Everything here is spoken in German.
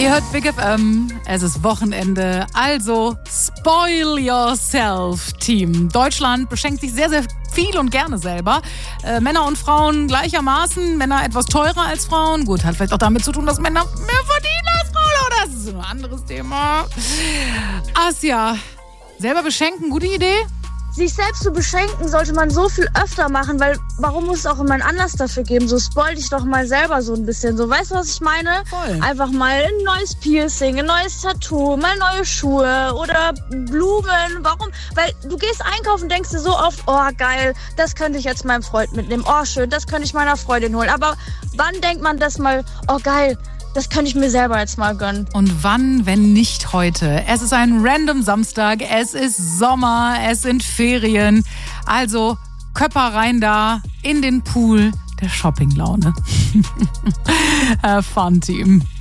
Ihr hört Big FM, es ist Wochenende, also spoil yourself, Team. Deutschland beschenkt sich sehr, sehr viel und gerne selber. Männer und Frauen gleichermaßen, Männer etwas teurer als Frauen. Gut, hat vielleicht auch damit zu tun, dass Männer mehr verdienen als Frauen, aber das ist ein anderes Thema. Asja, selber beschenken, gute Idee? Sich selbst zu beschenken sollte man so viel öfter machen, weil warum muss es auch immer einen Anlass dafür geben? So spoil dich doch mal selber so ein bisschen. So, weißt du, was ich meine? Voll. Einfach mal ein neues Piercing, ein neues Tattoo, mal neue Schuhe oder Blumen. Warum? Weil du gehst einkaufen und denkst dir so oft, oh geil, das könnte ich jetzt meinem Freund mitnehmen. Oh schön, das könnte ich meiner Freundin holen. Aber wann denkt man das mal, oh geil, das könnte ich mir selber jetzt mal gönnen. Und wann, wenn nicht heute? Es ist ein random Samstag, es ist Sommer, es sind Ferien. Also Köpper rein da in den Pool der Shoppinglaune. Fun, Team.